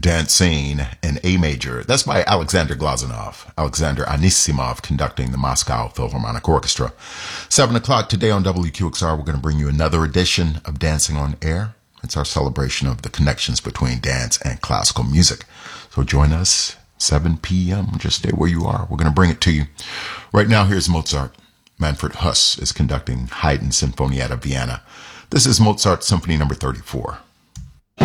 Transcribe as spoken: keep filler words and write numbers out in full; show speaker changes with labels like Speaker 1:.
Speaker 1: Dancing in A Major. That's by Alexander Glazunov. Alexander Anisimov conducting the Moscow Philharmonic Orchestra. Seven o'clock today on W Q X R, we're going to bring you another edition of Dancing on Air. It's our celebration of the connections between dance and classical music. So join us, seven p.m. Just stay where you are. We're going to bring it to you. Right now, here's Mozart. Manfred Huss is conducting Haydn Sinfonietta Vienna. This is Mozart Symphony number thirty-four.